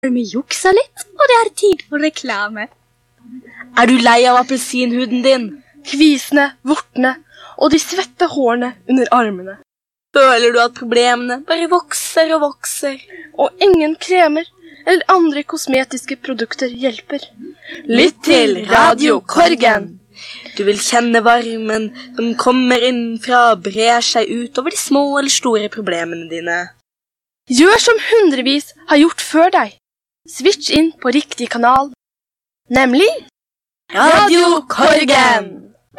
Vi jukser litt, og det er tid for reklame. Er du lei av appelsinhuden din? Kvisene, vortene og de svette hårene under armene. Føler du at problemene bare vokser og vokser? Og ingen kremer eller andre kosmetiske produkter hjelper. Lytt til Radio Korgen. Du vil kjenne varmen som kommer innenfra og brer seg ut over de små eller store problemene dine. Gjør som hundrevis har gjort før deg. Switch inn på riktig kanal, nemlig Radio Korgen!